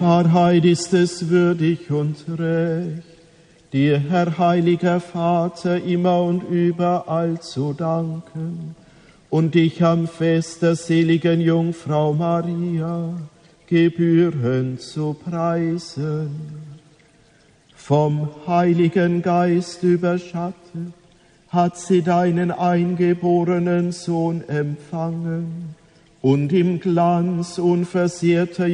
Wahrheit ist es würdig und recht, dir, Herr heiliger Vater, immer und überall zu danken und dich am Fest der seligen Jungfrau Maria gebührend zu preisen. Vom Heiligen Geist überschattet, hat sie deinen eingeborenen Sohn empfangen und im Glanz unversehrter